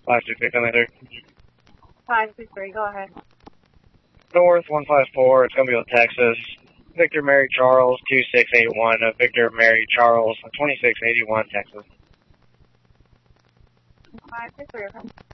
523, come in there. 523, go ahead. North 154, it's going to be with Texas. Victor Mary Charles, 2681. Victor Mary Charles, 2681, Texas. 523, okay.